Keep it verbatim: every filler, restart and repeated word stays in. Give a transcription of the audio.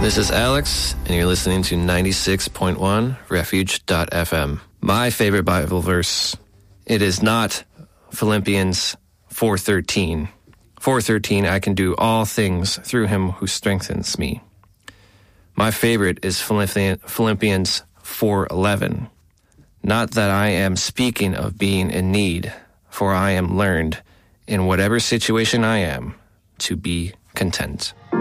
This is Alex, and you're listening to ninety-six point one refuge dot f m. My favorite Bible verse, it is not Philippians four thirteen. four thirteen, I can do all things through him who strengthens me. My favorite is Philippians four eleven. Not that I am speaking of being in need, for I am learned, in whatever situation I am, to be content.